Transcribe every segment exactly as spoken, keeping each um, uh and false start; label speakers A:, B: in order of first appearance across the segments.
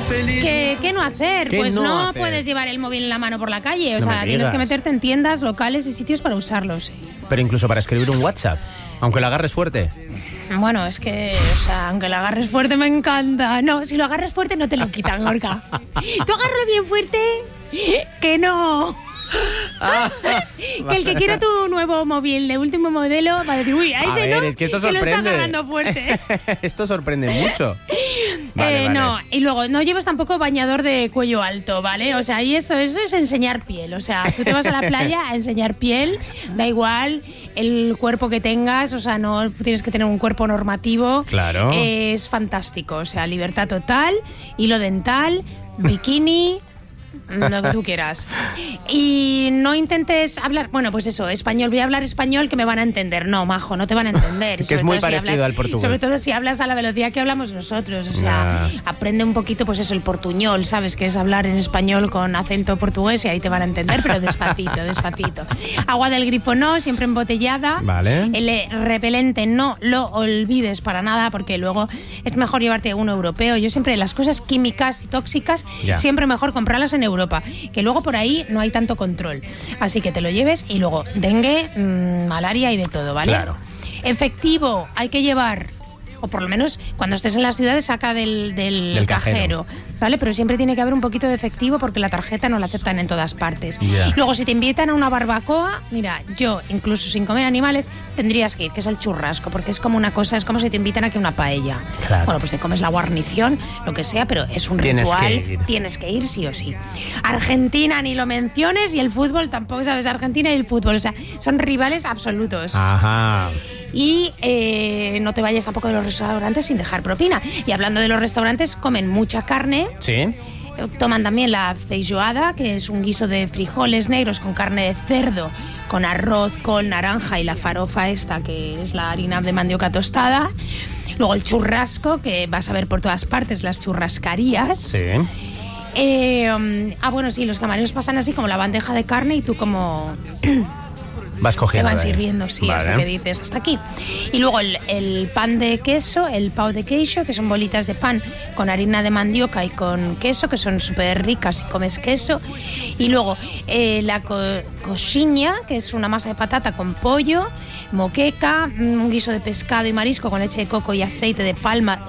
A: ¿Qué, ¿Qué no hacer?
B: ¿Qué
A: Pues
B: no
A: no
B: hacer?
A: puedes llevar el móvil en la mano por la calle. O
B: No
A: sea,
B: me
A: tienes
B: digas.
A: que meterte en tiendas, locales y sitios para usarlos.
B: Pero incluso para escribir un WhatsApp, aunque lo agarres fuerte.
A: Bueno, es que, o sea, aunque lo agarres fuerte me encanta. No, si lo agarres fuerte no te lo quitan, Gorka. Tú agárralo bien fuerte, que no.
B: Ah,
A: Que el que quiera tu nuevo móvil de último modelo va a decir, uy, a
B: A
A: ese
B: ver,
A: no,
B: es que esto
A: lo está
B: sorprende.
A: agarrando fuerte.
B: Esto sorprende mucho. Vale,
A: Eh,
B: vale.
A: No, y luego no llevas tampoco bañador de cuello alto, ¿vale? O sea, y eso, eso es enseñar piel. O sea, tú te vas a la playa a enseñar piel, da igual el cuerpo que tengas, o sea, no tienes que tener un cuerpo normativo.
B: Claro.
A: Eh, es fantástico, o sea, libertad total, hilo dental, bikini. Lo que tú quieras. Y no intentes hablar, bueno, pues eso, español, voy a hablar español que me van a entender. No, majo, no te van a entender.
B: Que
A: Sobre
B: es muy
A: todo si
B: parecido
A: hablas-
B: al portugués.
A: Sobre todo si hablas a la velocidad que hablamos nosotros. O sea,
B: Ya.
A: aprende un poquito, pues eso, el portuñol, ¿sabes? Que es hablar en español con acento portugués y ahí te van a entender, pero despacito, despacito. Agua del grifo no, siempre embotellada.
B: Vale.
A: El eh, repelente no lo olvides para nada, porque luego es mejor llevarte uno europeo. Yo siempre, las cosas químicas y tóxicas,
B: Ya.
A: siempre mejor comprarlas en Europa, que luego por ahí no hay tanto control. Así que te lo lleves y luego dengue, mmm, malaria y de todo, ¿vale?
B: Claro.
A: Efectivo, hay que llevar, o por lo menos cuando estés en las ciudades saca del, del,
B: Del cajero.
A: cajero, ¿vale? Pero siempre tiene que haber un poquito de efectivo porque la tarjeta no la aceptan en todas partes.
B: Ya.
A: Luego, si te invitan a una barbacoa, mira, yo, incluso sin comer animales, tendrías que ir, que es el churrasco, porque es como una cosa, es como si te invitan a que una paella.
B: Claro.
A: Bueno, pues te comes la guarnición, lo que sea, pero es un
B: Tienes
A: ritual.
B: que ir.
A: Tienes que ir sí o sí. Argentina ni lo menciones y el fútbol tampoco, ¿sabes? Argentina y el fútbol, o sea, son rivales absolutos.
B: Ajá.
A: Y eh, no te vayas tampoco de los restaurantes sin dejar propina. Y hablando de los restaurantes, comen mucha carne.
B: Sí.
A: Toman también la feijoada, que es un guiso de frijoles negros con carne de cerdo, con arroz, col, naranja y la farofa esta, que es la harina de mandioca tostada. Luego el churrasco, que vas a ver por todas partes, las churrascarías.
B: Sí.
A: Eh, um, ah, bueno, sí, los camareros pasan así como la bandeja de carne y tú como...
B: Vas
A: Te
B: cogiendo.
A: van
B: de ahí.
A: sirviendo, sí,
B: Vale.
A: hasta que dices, hasta aquí. Y luego el, el pan de queso, el pão de queijo, que son bolitas de pan con harina de mandioca y con queso, que son súper ricas si comes queso. Y luego eh, la co coxinha, que es una masa de patata con pollo, moqueca, un guiso de pescado y marisco con leche de coco y aceite de palma.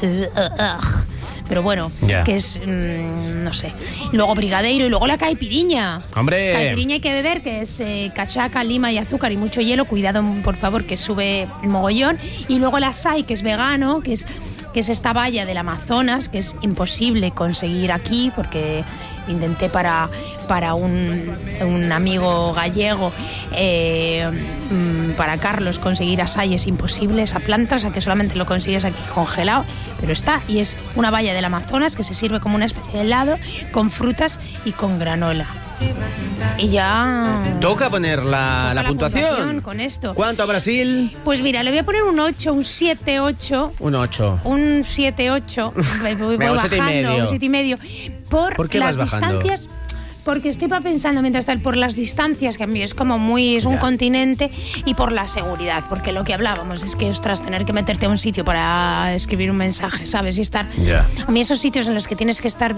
A: Pero bueno,
B: Ya.
A: que es, mmm, no sé. Luego brigadeiro y luego la caipiriña.
B: ¡Hombre!
A: Caipiriña hay que beber, que es eh, cachaca, lima y azúcar y mucho hielo. Cuidado, por favor, que sube mogollón. Y luego el açaí, que es vegano, que es, que es esta valla del Amazonas, que es imposible conseguir aquí porque intenté para, para un, un amigo gallego, eh, mm, para Carlos, conseguir açaí es imposible, esa planta, o sea que solamente lo consigues aquí congelado, pero está, y es una valla del Amazonas que se sirve como una especie de helado con frutas y con granola. Y ya...
B: Toca poner la,
A: Toca
B: la
A: la
B: puntuación.
A: puntuación con esto.
B: ¿Cuánto a Brasil?
A: Pues mira, le voy a poner un ocho, un siete, ocho...
B: Un ocho.
A: Un siete ocho, voy, voy
B: Venga, un siete y
A: bajando,
B: medio.
A: un siete y medio. Por,
B: ¿Por qué
A: las
B: vas bajando?
A: distancias, porque estoy pensando mientras tal por las distancias, que a mí es como muy, es un
B: Ya.
A: continente, y por la seguridad, porque lo que hablábamos es que, ostras, tener que meterte a un sitio para escribir un mensaje, ¿sabes? Y estar...
B: Ya.
A: A mí esos sitios en los que tienes que estar